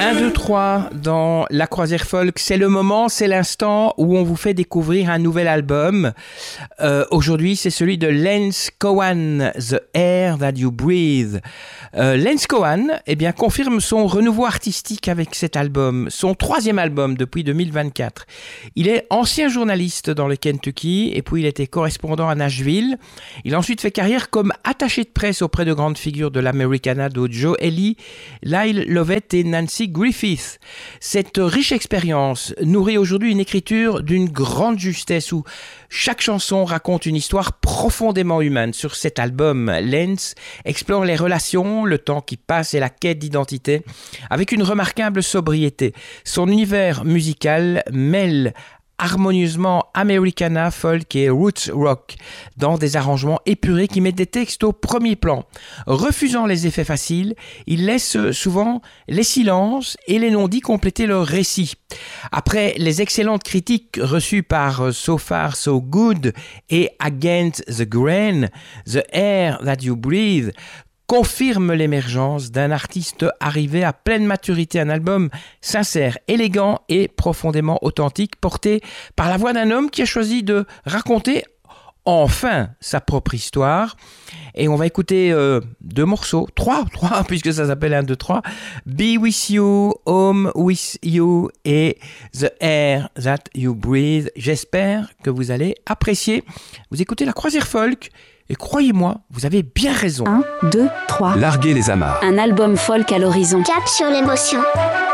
1, 2, 3 dans la croisière folk, c'est le moment, c'est l'instant où on vous fait découvrir un nouvel album. Aujourd'hui, c'est celui de Lance Cowan, The Air That You Breathe. Lance Cowan confirme son renouveau artistique avec cet album, son 3e album depuis 2024. Il est ancien journaliste dans le Kentucky et puis il était correspondant à Nashville. Il a ensuite fait carrière comme attaché de presse auprès de grandes figures de l'Americana, dont Joe Ely, Lyle Lovett et Nancy Griffith. Cette riche expérience nourrit aujourd'hui une écriture d'une grande justesse où chaque chanson raconte une histoire profondément humaine. Sur cet album, Lance explore les relations, le temps qui passe et la quête d'identité avec une remarquable sobriété. Son univers musical mêle harmonieusement Americana, folk et roots rock dans des arrangements épurés qui mettent des textes au premier plan. Refusant les effets faciles, il laisse souvent les silences et les non-dits compléter leur récit. Après les excellentes critiques reçues par So Far So Good et Against the Grain, The Air That You Breathe confirme l'émergence d'un artiste arrivé à pleine maturité, un album sincère, élégant et profondément authentique, porté par la voix d'un homme qui a choisi de raconter enfin sa propre histoire. Et on va écouter 2 morceaux, 3 puisque ça s'appelle 1, 2, 3, Be With You, Home With You et The Air That You Breathe. J'espère que vous allez apprécier. Vous écoutez la croisière folk. Et croyez-moi, vous avez bien raison. 1, 2, 3. Larguer les amarres. Un album folk à l'horizon. Cap sur l'émotion.